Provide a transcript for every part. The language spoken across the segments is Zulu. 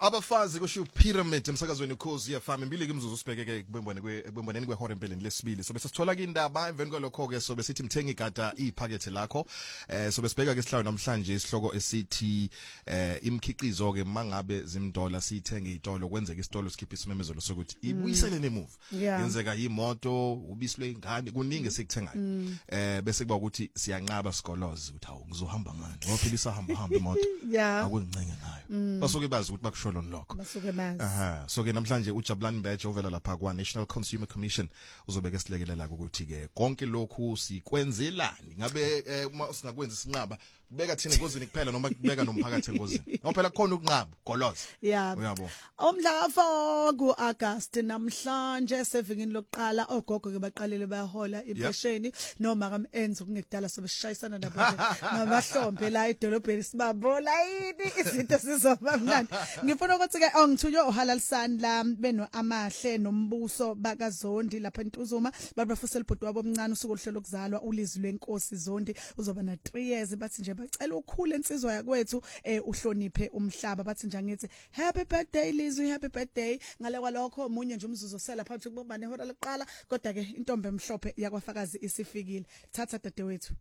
Abafazi kusho pyramid emsakazweni ukhozi yafama imbili ke imzuzu sibhekeke kubemboneni kwehora empeleni lesibili so bese sithola ke indaba emveni kwalokho ke so besithi mthengi igada iphakethe lakho so besibheka ke sihlalo namhlanje isihloko esithi imkhiqizo ke mangabe zimdola sithenge izitolo kwenzeka isitolo sikhipha isimemezelo sokuthi ibuyisele nemove yenzeka imoto ubisi lwengane kuningi esikuthengayo bese kuba ukuthi siyanqaba sigoloze ukuthi hawu ngizohamba ngani ngophilisa hamba imoto akuncenge ngayo basuke bazi ukuthi bakusho lokho basuke bazi so ke namhlanje uJabulani Mbeje ovela lapha kwa National Consumer Commission uzobeka isilekelela ukuthi ke konke lokhu sikwenzelani ngabe uma singakwenza isinqaba kubeka thina engozini kuphela noma kubeka nomphakathi engozini ngoba phela khona ukunqaba goloza uyabo umhla ka4 kuAugust namhlanje sevingini lokuqala ogogo ke baqalile bayahola impesheni noma kamenze kungekudala sobeshayisana nabahlombe la edolobheni sibabola yini izinto sizoba mnandi ngifuna ukuthi ke ngithunywe uhalalisani la beno amahle nombuso bakaZondi lapha eNtuzuma babafusela ibhodi wabo omncane usuku oluhlelo lokuzalwa ulizwi lwenkosi Zondi uzoba na 3 years bathi nje bacela ukhule insizwa yakwethu uhloniphe umhlaba bathi nje ngithi happy birthday Lizwi happy birthday ngale kwalokho umunye nje umzuzu osela phakathi kuba nehora lokuqala kodwa ke intombi emhlophe yakwafakazi isifikile thatha dadewethu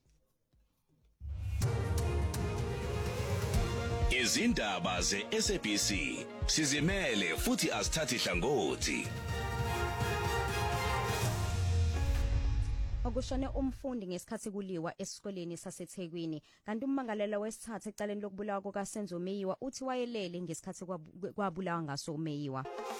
izindaba ze-SABC sizimele futhi asithathi hlangothi. Okushone umfundi ngesikhathi kuliwa esikoleni saseThekwini kanti ummangalelwa wesithathu ecaleni lokubulawa kukaSenzo Meyiwa uthi wayelele ngesikhathi kwabulawa ngaso Meyiwa.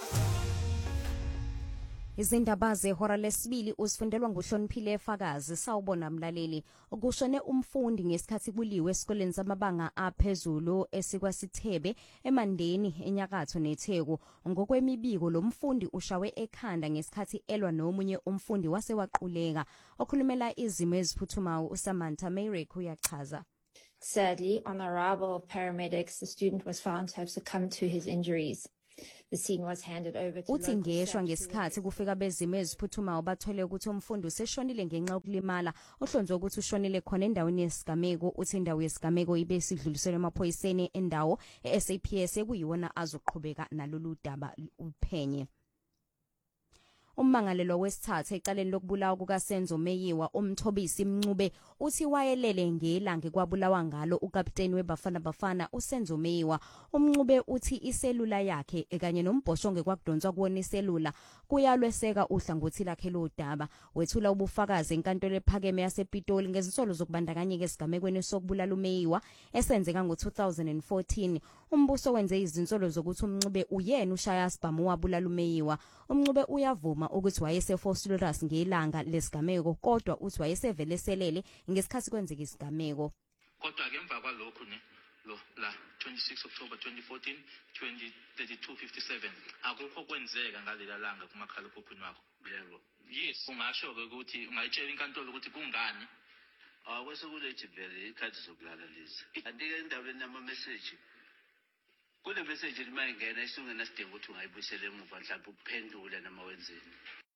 Izindaba zehora lesibili usifundelwa nguHloniphile Efakazi sawubona mlaleli okushone umfundi ngesikhathi kuliwe esikoleni samabanga aphezulu esikwasithebe eMandeni enyakatho neTheku ngokwemibiko lo mfundi ushawe ekhanda ngesikhathi elwa nomunye umfundi wasewaquleka okhulumela izimo eziphuthumayo uSamantha Mayrick uyachaza. Sadly, on arrival of paramedics, the student was found to have succumbed to his injuries. The scene was handed over to uthi ngeshwa ngesikhathi kufika bezimo eziphuthumayo bathole ukuthi umfundi useshonile ngenxa yokulimala ohlonzwe ukuthi ushonile khona endaweni yesigameko uthi indawo yesigameko ibe sidluliselwe emaphoyiseni endawo eSAPS ekuyiwona azoqhubeka nalolu daba uphenye. Ummangalelwa wesithathu ecaleni lokubulawa kukaSenzo Meyiwa umthobisi Mncube uthi wayelele ngelanga kwabulawa ngalo ukapteni weBafana uSenzo Meyiwa uMncube uthi iselula yakhe kanye nombhoshonge kwakudonswa kuwona iselula kuyalweseka uhlangothi lakhe lodaba wethula ubufakazi enkantolo ephakeme yasePitoli ngezinsolo zokubandakanyeka esigamekweni sokubulala uMeyiwa esenzeka ngo2014 umbuso wenze izinsolo zokuthi uMncube uyena ushaya sibhamu wabulala uMeyiwa uMncube uyavuma ukuthi wayeseFosturus ngelanga lesigameko kodwa uthi wayesevele selele ngesikhathi kwenzeka isigameko kodwa ke emva kwalokho ne la 26 October 2014 2032:57 akukho kwenzeka ngalela langa kumakhala ekhuphini wakho yebo yes ungasho ke ukuthi ungayitshela inkantolo ukuthi kungani kwesekulethi vele ikhathi zokulala lezi andike endaweni nama message kule message limayingena isungena sidinga ukuthi ungayibuyisela emuva mhlawumbe ukuphendula noma wenzeni.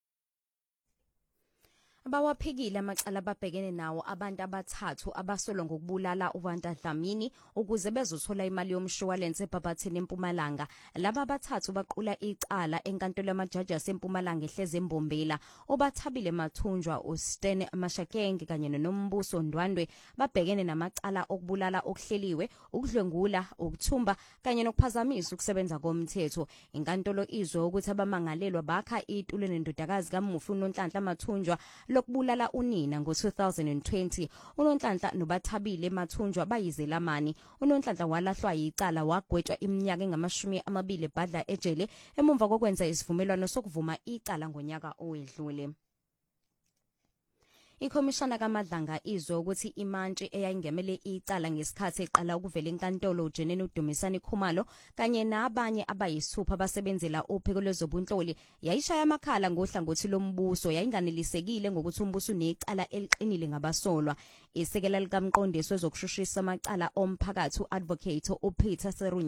Abawaphikile amacala ababhekene nawo abantu abathathu abasolwa ngokubulala uVanta Dlamini ukuze bezothola imali yomshwalense eBhabhatheni eMpumalanga. Laba abathathu baqula icala enkantolo yamajaji yaseMpumalanga ehleze eMbombela. Obathabile Mathunjwa, uSten Mashakenge kanye noNombuso Ndwandwe babhekene namacala okubulala okuhleliwe, ukudlwengula, ukuthumba kanye nokuphazamisa ukusebenza komthetho. Inkantolo izwe ukuthi abamangalelwa bakha itulo nendodakazi kaMufi uNonhlanhla Mathunjwa lokubulala unina ngo2020 uNonhlanhla nobathabile Mathunjwa bayizelamani uNonhlanhla walahlwa yicala wagwetshwa iminyaka engama20 ebhadla ejele emumva kokwenza isivumelwano sokuvuma icala ngonyaka owedlule. Ikhomishana kaMadlanga izwe ukuthi imantshi eyayingemele icala ngesikhathi eqala ukuvela enkantolo uJenene uDumisani Khumalo kanye nabanye abayisithupha abasebenzela uphiko lwezobunhloli yayishaya amakhala ngohlangothi lombuso yayinganelisekile ngokuthi umbuso unecala eliqinile ngabasolwa. Isekela likaMqondisi wezokushushisa amacala omphakathi uadvocate uPeter Serunye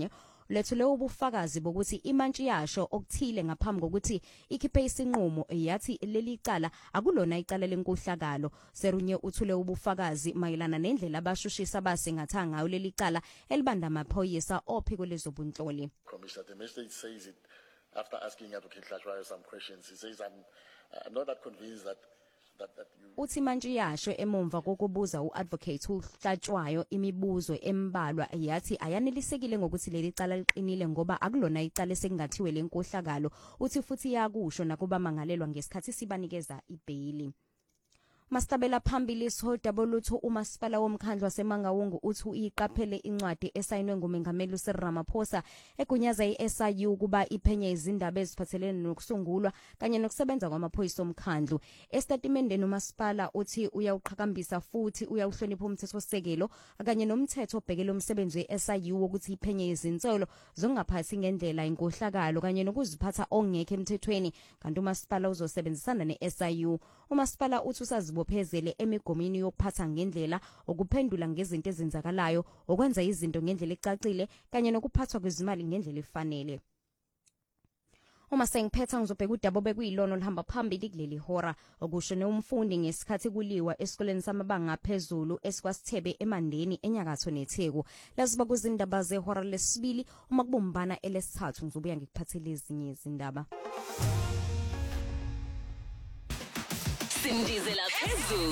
lethule ubufakazi bokuthi imantshi yasho okuthile ngaphambi kokuthi ikhiphe isinqumo yathi leli cala akulona icala lenkohlakalo. Serunye uthule ubufakazi mayelana nendlela abashushisa basengatha ngayo leli cala elibanda amaphoyisa ophiko lezobunhloli. Commissioner, the message says it after asking Advocate Hlashwayo some questions. He says, I'm not that convinced that you... Uthi mantshi yasho emumva kokubuza uadvocate uHlatshwayo imibuzo embalwa yathi ayanelisekile ngokuthi leli cala liqinile ngoba akulona icala esengathiwe lenkohlakalo. Uthi futhi yakusho nakuba mangalelwa ngesikhathi sibanikeza ibhayili. Mastabela phambili sihoda bolutho umasipala womkhandlu waseMangaung uthi uyiqaphele incwadi esayinwe ngumengameli uCyril Ramaphosa egunyaza iSIU kuba iphenye izindaba eziphathelene nokusungulwa kanye nokusebenza kwamaphoyisa omkhandlu. Estatementeni umasipala uthi uyawuqhakambisa futhi uyawuhlonipha umthethosisekelo kanye nomthetho obhekela umsebenzi weSIU ukuthi iphenye izinsolo zongaphathi ngendlela inkohlakalo kanye nokuziphatha ongekho emthethweni kanti umasipala uzosebenzisana neSIU. Umasipala uthi usazibophezele emigomini yokuphatha ngendlela ukuphendula ngezinto ezenzakalayo okwenza izinto ngendlela ecacile kanye nokuphathwa kwezimali ngendlela efanele. Uma sengiphetha ngizobheka udaba bekuyilona olihamba phambili kuleli hora okusho nomfundi ngesikhathi kuliwa esikoleni samabanga aphezulu esikwasithebe eMandeni enyakatho neTheku. Lasiba kuzindaba zehora lesibili uma kubumbana elesithathu ngizobuya ngikuphathele ezinye izindaba. Sindizela phezulu.